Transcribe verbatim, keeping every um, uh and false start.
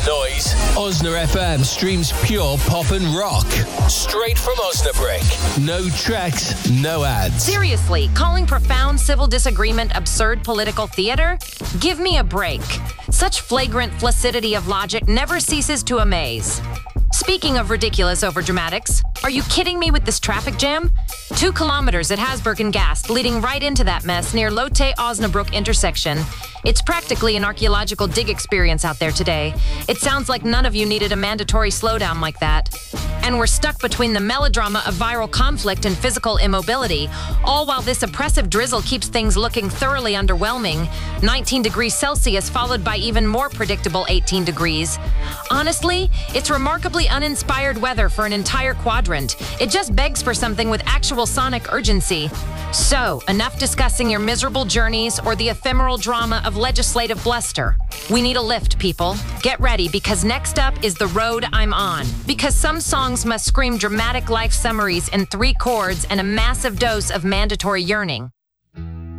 the noise. Osna F M streams pure pop and rock. Straight from Osnabrück. No tracks, no ads. Seriously, calling profound civil disagreement absurd political theater? Give me a break. Such flagrant flaccidity of logic never ceases to amaze. Speaking of ridiculous overdramatics, are you kidding me with this traffic jam? Two kilometers at Hasberg and Gast, leading right into that mess near Lotte-Osnabrück intersection. It's practically an archaeological dig experience out there today. It sounds like none of you needed a mandatory slowdown like that. And we're stuck between the melodrama of viral conflict and physical immobility, all while this oppressive drizzle keeps things looking thoroughly underwhelming. nineteen degrees Celsius followed by even more predictable eighteen degrees. Honestly, it's remarkably uninspired weather for an entire quadrant. It just begs for something with actual sonic urgency. So, enough discussing your miserable journeys or the ephemeral drama of legislative bluster. We need a lift, people. Get ready, because next up is The Road I'm On. Because some songs must scream dramatic life summaries in three chords and a massive dose of mandatory yearning.